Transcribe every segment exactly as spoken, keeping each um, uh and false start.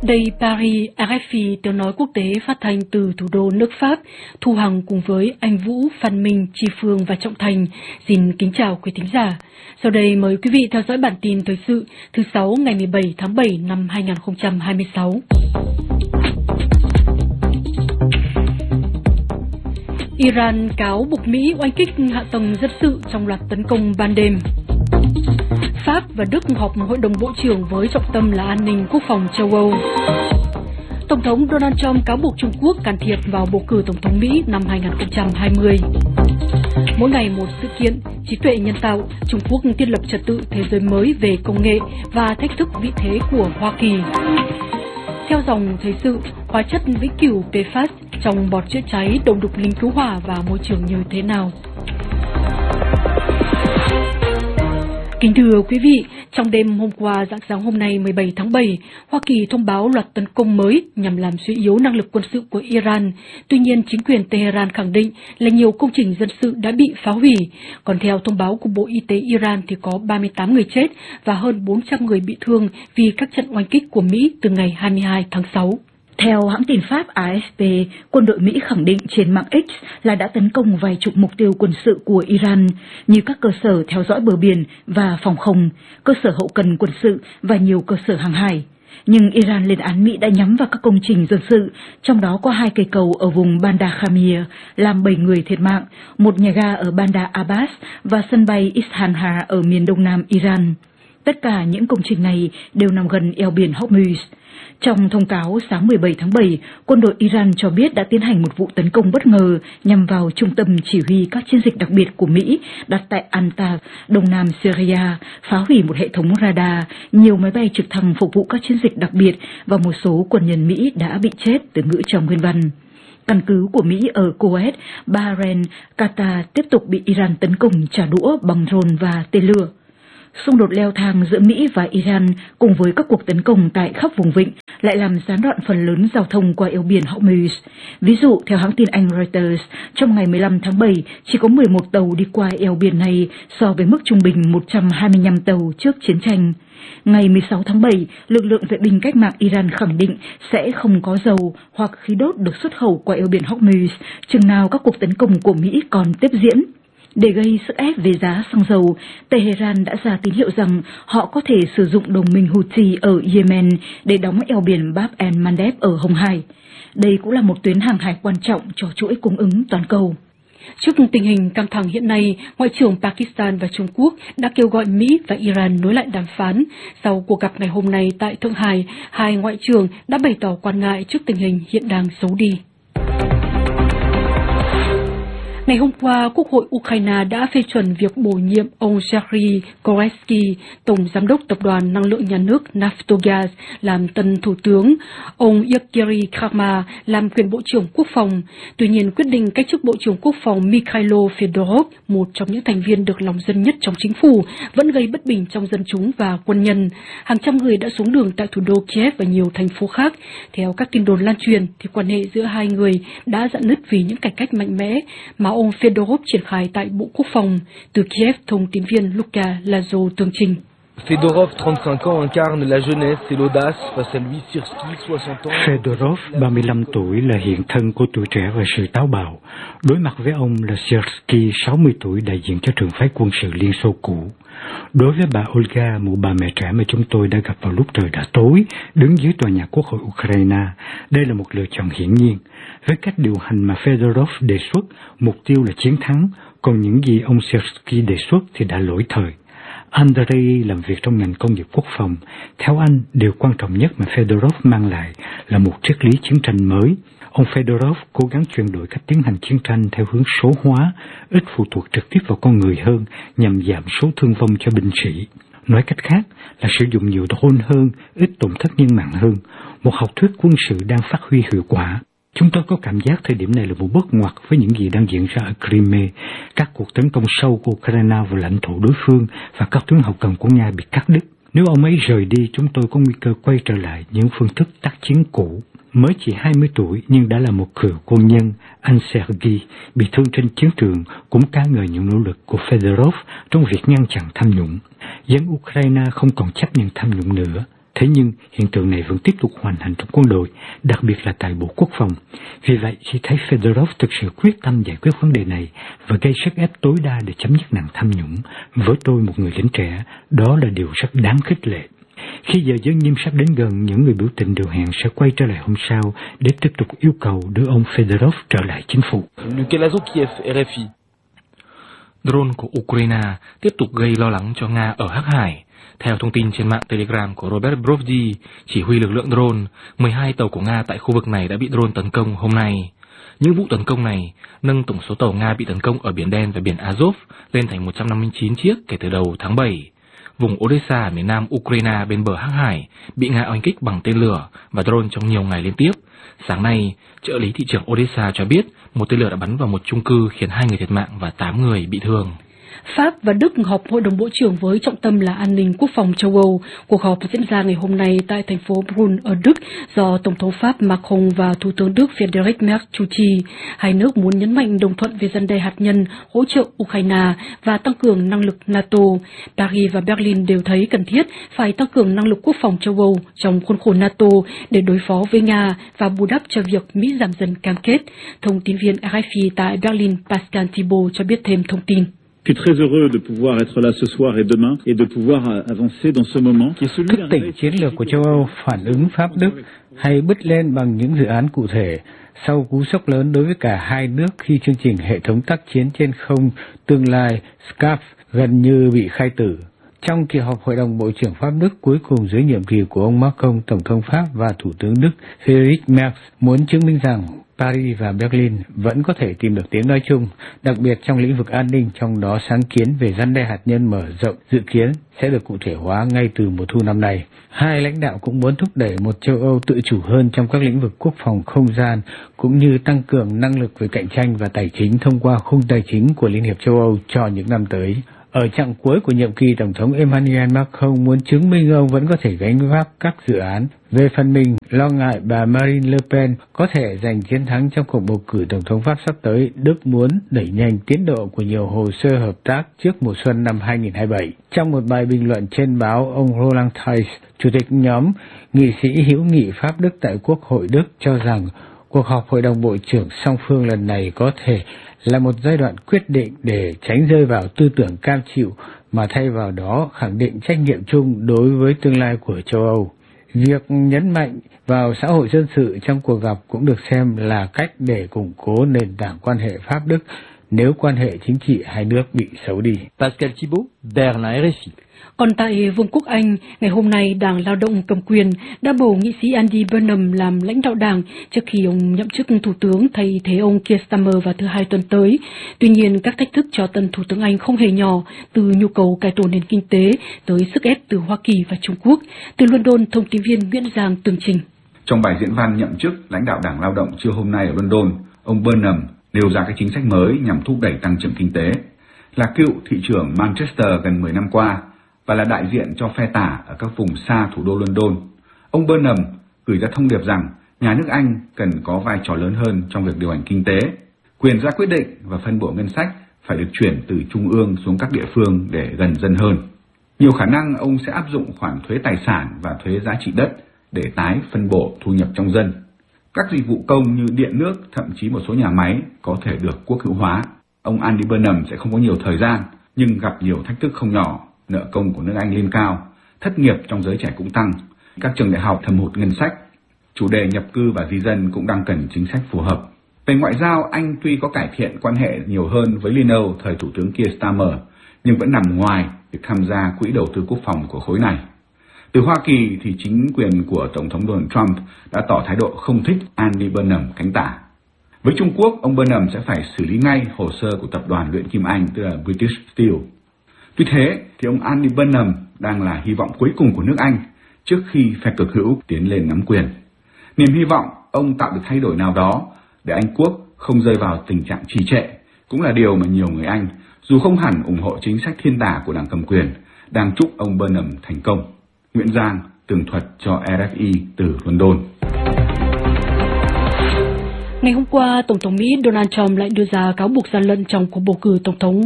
Đây Paris, rờ ép pê tiếng nói quốc tế phát thanh từ thủ đô nước Pháp. Thu Hằng cùng với anh Vũ, Phan Minh, Chi Phương và Trọng Thành xin kính chào quý thính giả. Sau đây mời quý vị theo dõi bản tin thời sự thứ sáu ngày mười bảy tháng bảy năm hai nghìn không trăm hai mươi sáu. Iran cáo buộc Mỹ oanh kích hạ tầng dân sự trong loạt tấn công ban đêm. Pháp và Đức họp Hội đồng Bộ trưởng với trọng tâm là an ninh quốc phòng châu Âu. Tổng thống Donald Trump cáo buộc Trung Quốc can thiệp vào bầu cử Tổng thống Mỹ năm hai nghìn không trăm hai mươi. Mỗi ngày một sự kiện, trí tuệ nhân tạo, Trung Quốc thiết lập trật tự thế giới mới về công nghệ và thách thức vị thế của Hoa Kỳ. Theo dòng thời sự, hóa chất vĩnh cửu pê ép a ét trong bọt chữa cháy động đục lính cứu hỏa và môi trường như thế nào? Kính thưa quý vị, trong đêm hôm qua rạng sáng hôm nay mười bảy tháng bảy, Hoa Kỳ thông báo loạt tấn công mới nhằm làm suy yếu năng lực quân sự của Iran. Tuy nhiên, chính quyền Tehran khẳng định là nhiều công trình dân sự đã bị phá hủy. Còn theo thông báo của Bộ Y tế Iran thì có ba mươi tám người chết và hơn bốn trăm người bị thương vì các trận oanh kích của Mỹ từ ngày hai mươi hai tháng sáu. Theo hãng tin Pháp a ép pê, quân đội Mỹ khẳng định trên mạng X là đã tấn công vài chục mục tiêu quân sự của Iran, như các cơ sở theo dõi bờ biển và phòng không, cơ sở hậu cần quân sự và nhiều cơ sở hàng hải. Nhưng Iran lên án Mỹ đã nhắm vào các công trình dân sự, trong đó có hai cây cầu ở vùng Bandar Khamir, làm bảy người thiệt mạng, một nhà ga ở Bandar Abbas và sân bay Isfahan ở miền đông nam Iran. Tất cả những công trình này đều nằm gần eo biển Hormuz. Trong thông cáo sáng mười bảy tháng bảy, quân đội Iran cho biết đã tiến hành một vụ tấn công bất ngờ nhằm vào trung tâm chỉ huy các chiến dịch đặc biệt của Mỹ đặt tại Antab, đông nam Syria, phá hủy một hệ thống radar, nhiều máy bay trực thăng phục vụ các chiến dịch đặc biệt và một số quân nhân Mỹ đã bị chết từ ngữ trong nguyên văn. Căn cứ của Mỹ ở Kuwait, Bahrain, Qatar tiếp tục bị Iran tấn công trả đũa bằng drone và tên lửa. Xung đột leo thang giữa Mỹ và Iran cùng với các cuộc tấn công tại khắp vùng vịnh lại làm gián đoạn phần lớn giao thông qua eo biển Hormuz. Ví dụ, theo hãng tin Anh Reuters, trong ngày mười lăm tháng bảy, chỉ có mười một tàu đi qua eo biển này so với mức trung bình một trăm hai mươi lăm tàu trước chiến tranh. Ngày mười sáu tháng bảy, lực lượng vệ binh cách mạng Iran khẳng định sẽ không có dầu hoặc khí đốt được xuất khẩu qua eo biển Hormuz, chừng nào các cuộc tấn công của Mỹ còn tiếp diễn. Để gây sức ép về giá xăng dầu, Tehran đã ra tín hiệu rằng họ có thể sử dụng đồng minh Houthi ở Yemen để đóng eo biển Bab el-Mandeb ở Hồng Hải. Đây cũng là một tuyến hàng hải quan trọng cho chuỗi cung ứng toàn cầu. Trước tình hình căng thẳng hiện nay, Ngoại trưởng Pakistan và Trung Quốc đã kêu gọi Mỹ và Iran nối lại đàm phán. Sau cuộc gặp ngày hôm nay tại Thượng Hải, hai ngoại trưởng đã bày tỏ quan ngại trước tình hình hiện đang xấu đi. Ngày hôm qua, Quốc hội Ukraine đã phê chuẩn việc bổ nhiệm ông Serhiy Koretsky, Tổng Giám đốc Tập đoàn Năng lượng Nhà nước Naftogaz, làm tân Thủ tướng, ông Yevgeny Kharma làm quyền Bộ trưởng Quốc phòng. Tuy nhiên, quyết định cách chức Bộ trưởng Quốc phòng Mikhailo Fedorov, một trong những thành viên được lòng dân nhất trong chính phủ, vẫn gây bất bình trong dân chúng và quân nhân. Hàng trăm người đã xuống đường tại thủ đô Kiev và nhiều thành phố khác. Theo các tin đồn lan truyền, thì quan hệ giữa hai người đã rạn nứt vì những cải cách mạnh mẽ mà ông Fedorov triển khai tại Bộ Quốc phòng. Từ Kiev, thông tín viên Luka Lazo tường trình. Fedorov, trente-cinq ans, incarne la jeunesse et l'audace face à lui Syrski, soixante ans. Fedorov, ba mươi lăm tuổi, là hiện thân của tuổi trẻ và sự táo bạo. Đối mặt với ông là Syrski, sáu mươi tuổi, đại diện cho trường phái quân sự Liên Xô cũ. Đối với bà Olga, một bà mẹ trẻ mà chúng tôi đã gặp vào lúc trời đã tối, đứng dưới tòa nhà Quốc hội Ukraine, đây là một lựa chọn hiển nhiên. Với cách điều hành mà Fedorov đề xuất, mục tiêu là chiến thắng, còn những gì ông Syrski đề xuất thì đã lỗi thời. Andrei làm việc trong ngành công nghiệp quốc phòng. Theo anh, điều quan trọng nhất mà Fedorov mang lại là một triết lý chiến tranh mới. Ông Fedorov cố gắng chuyển đổi cách tiến hành chiến tranh theo hướng số hóa, ít phụ thuộc trực tiếp vào con người hơn, nhằm giảm số thương vong cho binh sĩ. Nói cách khác là sử dụng nhiều drone hơn, ít tổn thất nhân mạng hơn. Một học thuyết quân sự đang phát huy hiệu quả. Chúng tôi có cảm giác thời điểm này là một bước ngoặt với những gì đang diễn ra ở Crimea, các cuộc tấn công sâu của Ukraine vào lãnh thổ đối phương và các tuyến hậu cần của Nga bị cắt đứt. Nếu ông ấy rời đi, chúng tôi có nguy cơ quay trở lại những phương thức tác chiến cũ. Mới chỉ hai mươi tuổi nhưng đã là một cựu quân nhân, anh Sergei bị thương trên chiến trường cũng ca ngợi những nỗ lực của Fedorov trong việc ngăn chặn tham nhũng. Dân Ukraine không còn chấp nhận tham nhũng nữa. Thế nhưng hiện tượng này vẫn tiếp tục hoành hành trong quân đội, đặc biệt là tại Bộ Quốc phòng. Vì vậy, khi thấy Fedorov thực sự quyết tâm giải quyết vấn đề này và gây sức ép tối đa để chấm dứt nạn tham nhũng, với tôi một người lính trẻ, đó là điều rất đáng khích lệ. Khi giờ dân nghiêm sắp đến gần, những người biểu tình đều hẹn sẽ quay trở lại hôm sau để tiếp tục yêu cầu đưa ông Fedorov trở lại chính phủ. Drone của Ukraine tiếp tục gây lo lắng cho Nga ở Hắc Hải. Theo thông tin trên mạng Telegram của Robert Brovdi, chỉ huy lực lượng drone, mười hai tàu của Nga tại khu vực này đã bị drone tấn công hôm nay. Những vụ tấn công này nâng tổng số tàu Nga bị tấn công ở Biển Đen và Biển Azov lên thành một trăm năm mươi chín chiếc kể từ đầu tháng bảy. Vùng Odessa ở miền nam Ukraine bên bờ Hắc Hải bị Nga oanh kích bằng tên lửa và drone trong nhiều ngày liên tiếp. Sáng nay, trợ lý thị trưởng Odessa cho biết một tên lửa đã bắn vào một chung cư khiến hai người thiệt mạng và tám người bị thương. Pháp và Đức họp Hội đồng Bộ trưởng với trọng tâm là an ninh quốc phòng châu Âu. Cuộc họp diễn ra ngày hôm nay tại thành phố Brünn ở Đức do Tổng thống Pháp Macron và Thủ tướng Đức Friedrich Merz chủ trì. Hai nước muốn nhấn mạnh đồng thuận về răn đe hạt nhân, hỗ trợ Ukraine và tăng cường năng lực NATO. Paris và Berlin đều thấy cần thiết phải tăng cường năng lực quốc phòng châu Âu trong khuôn khổ NATO để đối phó với Nga và bù đắp cho việc Mỹ giảm dần cam kết. Thông tin viên R F I tại Berlin Pascal Thibault cho biết thêm thông tin. Je suis très heureux de pouvoir être là ce soir et demain et de pouvoir avancer dans ce moment. Thức tỉnh chiến lược của châu Âu phản ứng Pháp Đức hay bứt lên bằng những dự án cụ thể sau cú sốc lớn đối với cả hai nước khi chương trình hệ thống tác chiến trên không tương lai SCAF gần như bị khai tử. Trong kỳ họp Hội đồng Bộ trưởng Pháp Đức cuối cùng dưới nhiệm kỳ của ông Macron, Tổng thống Pháp và Thủ tướng Đức Friedrich Merz muốn chứng minh rằng Paris và Berlin vẫn có thể tìm được tiếng nói chung, đặc biệt trong lĩnh vực an ninh, trong đó sáng kiến về răn đe hạt nhân mở rộng dự kiến sẽ được cụ thể hóa ngay từ mùa thu năm nay. Hai lãnh đạo cũng muốn thúc đẩy một châu Âu tự chủ hơn trong các lĩnh vực quốc phòng không gian, cũng như tăng cường năng lực về cạnh tranh và tài chính thông qua khung tài chính của Liên hiệp châu Âu cho những năm tới. Ở chặng cuối của nhiệm kỳ, Tổng thống Emmanuel Macron muốn chứng minh ông vẫn có thể gánh vác các dự án. Về phần mình, lo ngại bà Marine Le Pen có thể giành chiến thắng trong cuộc bầu cử Tổng thống Pháp sắp tới, Đức muốn đẩy nhanh tiến độ của nhiều hồ sơ hợp tác trước mùa xuân năm hai nghìn không trăm hai mươi bảy. Trong một bài bình luận trên báo, ông Roland Theiss, Chủ tịch nhóm nghị sĩ hữu nghị Pháp-Đức tại Quốc hội Đức cho rằng cuộc họp Hội đồng Bộ trưởng song phương lần này có thể là một giai đoạn quyết định để tránh rơi vào tư tưởng cam chịu, mà thay vào đó khẳng định trách nhiệm chung đối với tương lai của châu Âu. Việc nhấn mạnh vào xã hội dân sự trong cuộc gặp cũng được xem là cách để củng cố nền tảng quan hệ Pháp-Đức nếu quan hệ chính trị hai nước bị xấu đi. Pascal Thibault, Berlin, R F I. Còn tại Vương quốc Anh, ngày hôm nay Đảng Lao động cầm quyền đã bầu nghị sĩ Andy Burnham làm lãnh đạo đảng trước khi ông nhậm chức thủ tướng thay thế ông Keir Starmer vào thứ Hai tuần tới. Tuy nhiên, các thách thức cho tân thủ tướng Anh không hề nhỏ, từ nhu cầu cải tổ nền kinh tế tới sức ép từ Hoa Kỳ và Trung Quốc. Từ London, thông tin viên Nguyễn Giang tường trình. Trong bài diễn văn nhậm chức lãnh đạo Đảng Lao động trưa hôm nay ở London, ông Burnham nêu ra các chính sách mới nhằm thúc đẩy tăng trưởng kinh tế. Là cựu thị trưởng Manchester gần mười năm qua và là đại diện cho phe tả ở các vùng xa thủ đô London, ông Burnham gửi ra thông điệp rằng nhà nước Anh cần có vai trò lớn hơn trong việc điều hành kinh tế. Quyền ra quyết định và phân bổ ngân sách phải được chuyển từ trung ương xuống các địa phương để gần dân hơn. Nhiều khả năng ông sẽ áp dụng khoản thuế tài sản và thuế giá trị đất để tái phân bổ thu nhập trong dân. Các dịch vụ công như điện nước, thậm chí một số nhà máy có thể được quốc hữu hóa. Ông Andy Burnham sẽ không có nhiều thời gian, nhưng gặp nhiều thách thức không nhỏ. Nợ công của nước Anh lên cao, thất nghiệp trong giới trẻ cũng tăng, các trường đại học thâm hụt ngân sách, chủ đề nhập cư và di dân cũng đang cần chính sách phù hợp. Về ngoại giao, Anh tuy có cải thiện quan hệ nhiều hơn với Liên Âu thời Thủ tướng Keir Starmer, nhưng vẫn nằm ngoài việc tham gia quỹ đầu tư quốc phòng của khối này. Từ Hoa Kỳ thì chính quyền của Tổng thống Donald Trump đã tỏ thái độ không thích Andy Burnham cánh tả. Với Trung Quốc, ông Burnham sẽ phải xử lý ngay hồ sơ của tập đoàn luyện kim Anh, tức là British Steel. Tuy thế thì ông Andy Burnham đang là hy vọng cuối cùng của nước Anh trước khi phe cực hữu tiến lên nắm quyền. Niềm hy vọng ông tạo được thay đổi nào đó để Anh Quốc không rơi vào tình trạng trì trệ cũng là điều mà nhiều người Anh, dù không hẳn ủng hộ chính sách thiên tả của đảng cầm quyền, đang chúc ông Burnham thành công. Nguyễn Giang tường thuật cho R F I từ London. Ngày hôm qua, Tổng thống Mỹ Donald Trump lại đưa ra cáo buộc gian lận trong cuộc bầu cử Tổng thống hai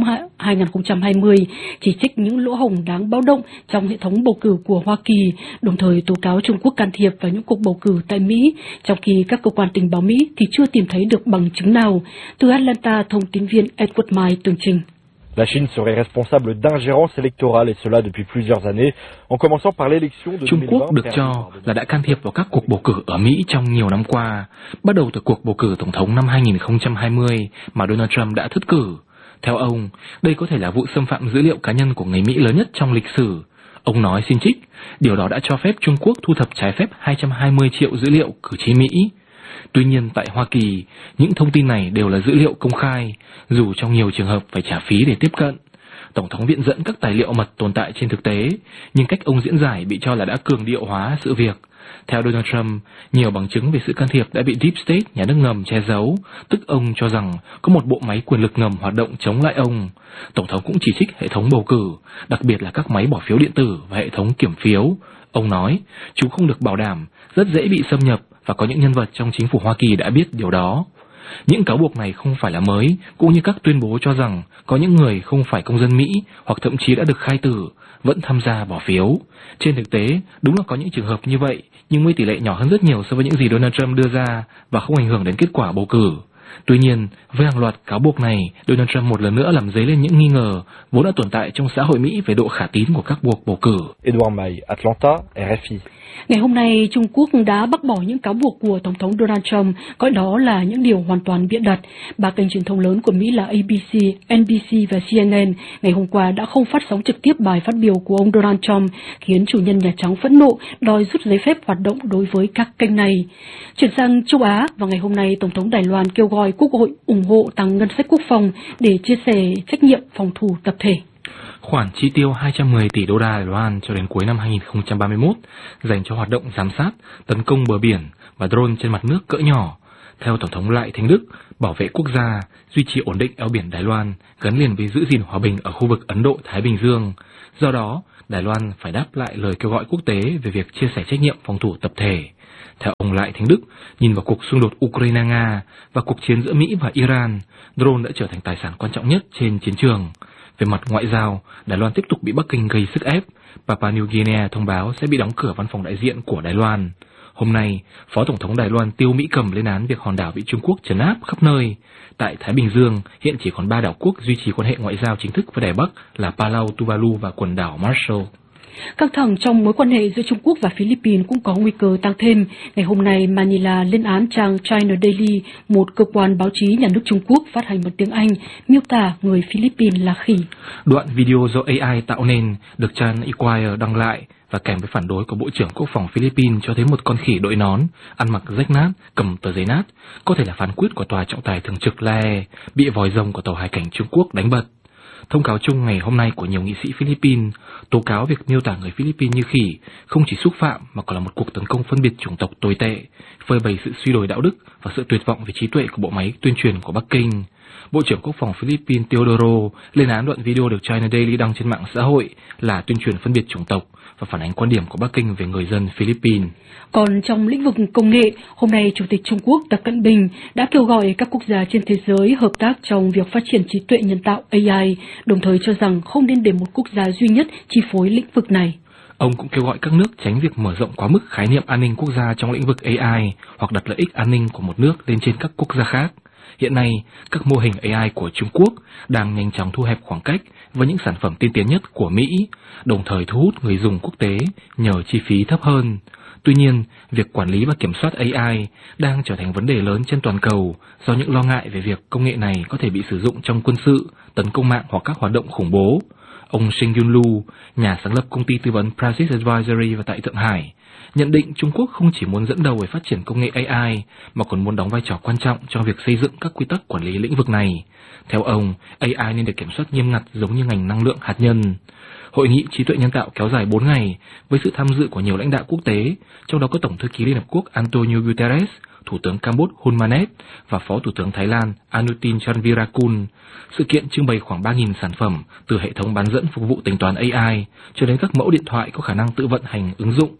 hai nghìn không trăm hai mươi, chỉ trích những lỗ hổng đáng báo động trong hệ thống bầu cử của Hoa Kỳ, đồng thời tố cáo Trung Quốc can thiệp vào những cuộc bầu cử tại Mỹ, trong khi các cơ quan tình báo Mỹ thì chưa tìm thấy được bằng chứng nào. Từ Atlanta, thông tín viên Edward Mai tường trình. La Chine serait responsable d'ingérence électorale et cela depuis plusieurs années, en commençant par l'élection de Trung Quốc được cho là đã can thiệp vào các cuộc bầu cử ở Mỹ trong nhiều năm qua, bắt đầu từ cuộc bầu cử tổng thống năm hai nghìn không trăm hai mươi mà Donald Trump đã thất cử. Theo ông, đây có thể là vụ xâm phạm dữ liệu cá nhân của người Mỹ lớn nhất trong lịch sử. Ông nói xin trích, điều đó đã cho phép Trung Quốc thu thập trái phép hai trăm hai mươi triệu dữ liệu cử tri Mỹ. Tuy nhiên tại Hoa Kỳ, những thông tin này đều là dữ liệu công khai, dù trong nhiều trường hợp phải trả phí để tiếp cận. Tổng thống viện dẫn các tài liệu mật tồn tại trên thực tế, nhưng cách ông diễn giải bị cho là đã cường điệu hóa sự việc. Theo Donald Trump, nhiều bằng chứng về sự can thiệp đã bị Deep State, nhà nước ngầm che giấu, tức ông cho rằng có một bộ máy quyền lực ngầm hoạt động chống lại ông. Tổng thống cũng chỉ trích hệ thống bầu cử, đặc biệt là các máy bỏ phiếu điện tử và hệ thống kiểm phiếu. Ông nói, chúng không được bảo đảm, rất dễ bị xâm nhập và có những nhân vật trong chính phủ Hoa Kỳ đã biết điều đó. Những cáo buộc này không phải là mới, cũng như các tuyên bố cho rằng có những người không phải công dân Mỹ hoặc thậm chí đã được khai tử vẫn tham gia bỏ phiếu. Trên thực tế, đúng là có những trường hợp như vậy, nhưng với tỷ lệ nhỏ hơn rất nhiều so với những gì Donald Trump đưa ra và không ảnh hưởng đến kết quả bầu cử. Tuy nhiên, với hàng loạt cáo buộc này, Donald Trump một lần nữa làm dấy lên những nghi ngờ vốn đã tồn tại trong xã hội Mỹ về độ khả tín của các cuộc bầu cử. Edward May, Atlanta, R F I. Ngày hôm nay, Trung Quốc đã bác bỏ những cáo buộc của Tổng thống Donald Trump, gọi đó là những điều hoàn toàn bịa đặt. Ba kênh truyền thông lớn của Mỹ là A B C, N B C và C N N ngày hôm qua đã không phát sóng trực tiếp bài phát biểu của ông Donald Trump, khiến chủ nhân Nhà Trắng phẫn nộ, đòi rút giấy phép hoạt động đối với các kênh này. Chuyển sang châu Á, vào ngày hôm nay, Tổng thống Đài Loan kêu gọi Quốc hội ủng hộ tăng ngân sách quốc phòng để chia sẻ trách nhiệm phòng thủ tập thể. Khoản chi tiêu hai trăm mười tỷ đô la Đài Loan cho đến cuối năm hai nghìn không trăm ba mươi mốt dành cho hoạt động giám sát, tấn công bờ biển và drone trên mặt nước cỡ nhỏ. Theo Tổng thống Lại Thanh Đức, bảo vệ quốc gia, duy trì ổn định eo biển Đài Loan gắn liền với giữ gìn hòa bình ở khu vực Ấn Độ-Thái Bình Dương. Do đó, Đài Loan phải đáp lại lời kêu gọi quốc tế về việc chia sẻ trách nhiệm phòng thủ tập thể. Theo ông Lại Thanh Đức, nhìn vào cuộc xung đột Ukraine-Nga và cuộc chiến giữa Mỹ và Iran, drone đã trở thành tài sản quan trọng nhất trên chiến trường. Về mặt ngoại giao, Đài Loan tiếp tục bị Bắc Kinh gây sức ép. Papua New Guinea thông báo sẽ bị đóng cửa văn phòng đại diện của Đài Loan. Hôm nay, Phó Tổng thống Đài Loan Tiêu Mỹ Cầm lên án việc hòn đảo bị Trung Quốc trấn áp khắp nơi. Tại Thái Bình Dương, hiện chỉ còn ba đảo quốc duy trì quan hệ ngoại giao chính thức với Đài Bắc là Palau, Tuvalu và quần đảo Marshall. Căng thẳng trong mối quan hệ giữa Trung Quốc và Philippines cũng có nguy cơ tăng thêm. Ngày hôm nay, Manila lên án trang China Daily, một cơ quan báo chí nhà nước Trung Quốc phát hành bằng tiếng Anh, miêu tả người Philippines là khỉ. Đoạn video do A I tạo nên được trang Inquirer đăng lại và kèm với phản đối của Bộ trưởng Quốc phòng Philippines cho thấy một con khỉ đội nón, ăn mặc rách nát, cầm tờ giấy nát, có thể là phán quyết của tòa trọng tài thường trực La E, bị vòi rồng của tàu hải cảnh Trung Quốc đánh bật. Thông cáo chung ngày hôm nay của nhiều nghị sĩ Philippines tố cáo việc miêu tả người Philippines như khỉ không chỉ xúc phạm mà còn là một cuộc tấn công phân biệt chủng tộc tồi tệ, phơi bày sự suy đồi đạo đức và sự tuyệt vọng về trí tuệ của bộ máy tuyên truyền của Bắc Kinh. Bộ trưởng Quốc phòng Philippines Teodoro lên án đoạn video được China Daily đăng trên mạng xã hội là tuyên truyền phân biệt chủng tộc và phản ánh quan điểm của Bắc Kinh về người dân Philippines. Còn trong lĩnh vực công nghệ, hôm nay Chủ tịch Trung Quốc Tập Cận Bình đã kêu gọi các quốc gia trên thế giới hợp tác trong việc phát triển trí tuệ nhân tạo A I, đồng thời cho rằng không nên để một quốc gia duy nhất chi phối lĩnh vực này. Ông cũng kêu gọi các nước tránh việc mở rộng quá mức khái niệm an ninh quốc gia trong lĩnh vực A I hoặc đặt lợi ích an ninh của một nước lên trên các quốc gia khác. Hiện nay, các mô hình A I của Trung Quốc đang nhanh chóng thu hẹp khoảng cách với những sản phẩm tiên tiến nhất của Mỹ, đồng thời thu hút người dùng quốc tế nhờ chi phí thấp hơn. Tuy nhiên, việc quản lý và kiểm soát A I đang trở thành vấn đề lớn trên toàn cầu do những lo ngại về việc công nghệ này có thể bị sử dụng trong quân sự, tấn công mạng hoặc các hoạt động khủng bố. Ông Shin Yun Lu, nhà sáng lập công ty tư vấn Praxis Advisory và tại Thượng Hải, nhận định Trung Quốc không chỉ muốn dẫn đầu về phát triển công nghệ A I mà còn muốn đóng vai trò quan trọng trong việc xây dựng các quy tắc quản lý lĩnh vực này. Theo ông, A I nên được kiểm soát nghiêm ngặt giống như ngành năng lượng hạt nhân. Hội nghị trí tuệ nhân tạo kéo dài bốn ngày với sự tham dự của nhiều lãnh đạo quốc tế, trong đó có Tổng thư ký Liên Hợp Quốc Antonio Guterres, Thủ tướng Campuchia Hun Manet và Phó Thủ tướng Thái Lan Anutin Charnvirakul. Sự kiện trưng bày khoảng ba nghìn sản phẩm từ hệ thống bán dẫn phục vụ tính toán A I cho đến các mẫu điện thoại có khả năng tự vận hành ứng dụng.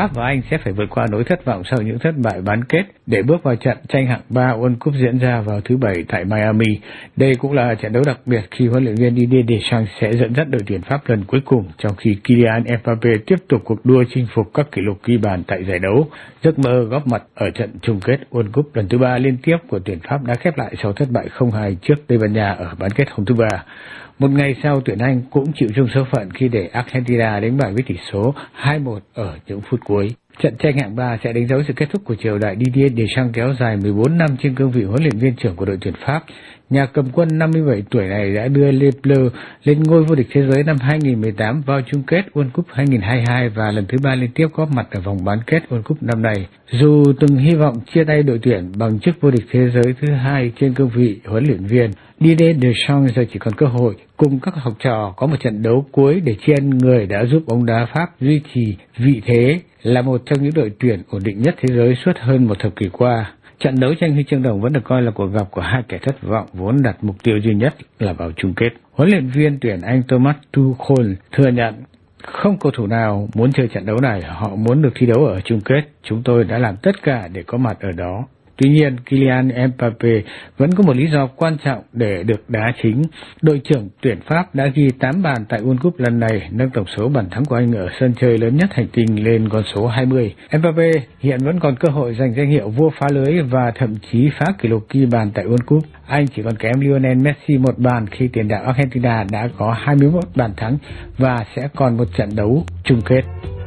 Pháp và Anh sẽ phải vượt qua nỗi thất vọng sau những thất bại bán kết để bước vào trận tranh hạng ba World Cup diễn ra vào thứ Bảy tại Miami. Đây cũng là trận đấu đặc biệt khi huấn luyện viên Didier Deschamps sẽ dẫn dắt đội tuyển Pháp lần cuối cùng, trong khi Kylian Mbappé tiếp tục cuộc đua chinh phục các kỷ lục ghi bàn tại giải đấu. Giấc mơ góp mặt ở trận chung kết World Cup lần thứ ba liên tiếp của tuyển Pháp đã khép lại sau thất bại không hai trước Tây Ban Nha ở bán kết hôm thứ ba. Một ngày sau, tuyển Anh cũng chịu chung số phận khi để Argentina đánh bại với tỷ số hai một ở những phút cuối. Trận tranh hạng ba sẽ đánh dấu sự kết thúc của triều đại Didier Deschamps kéo dài mười bốn năm trên cương vị huấn luyện viên trưởng của đội tuyển Pháp. Nhà cầm quân năm mươi bảy tuổi này đã đưa Les Bleus lên ngôi vô địch thế giới năm hai không một tám, vào chung kết World Cup hai không hai hai và lần thứ ba liên tiếp góp mặt ở vòng bán kết World Cup năm nay. Dù từng hy vọng chia tay đội tuyển bằng chức vô địch thế giới thứ hai trên cương vị huấn luyện viên, Didier Deschamps giờ chỉ còn cơ hội cùng các học trò có một trận đấu cuối để tri ân người đã giúp bóng đá Pháp duy trì vị thế là một trong những đội tuyển ổn định nhất thế giới suốt hơn một thập kỷ qua. Trận đấu tranh huy chương đồng vẫn được coi là cuộc gặp của hai kẻ thất vọng vốn đặt mục tiêu duy nhất là vào chung kết. Huấn luyện viên tuyển Anh Thomas Tuchel thừa nhận không cầu thủ nào muốn chơi trận đấu này, họ muốn được thi đấu ở chung kết. Chúng tôi đã làm tất cả để có mặt ở đó. Tuy nhiên, Kylian Mbappé vẫn có một lý do quan trọng để được đá chính. Đội trưởng tuyển Pháp đã ghi tám bàn tại World Cup lần này, nâng tổng số bàn thắng của anh ở sân chơi lớn nhất hành tinh lên con số hai mươi. Mbappé hiện vẫn còn cơ hội giành danh hiệu vua phá lưới và thậm chí phá kỷ lục ghi bàn tại World Cup. Anh chỉ còn kém Lionel Messi một bàn khi tiền đạo Argentina đã có hai mươi mốt bàn thắng và sẽ còn một trận đấu chung kết.